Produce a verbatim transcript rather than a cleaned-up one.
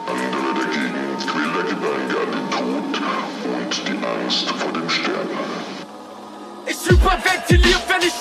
Andere dagegen quält der Gedanke an den Tod und die Angst vor dem Sterben. Ich hyperventiliere, wenn ich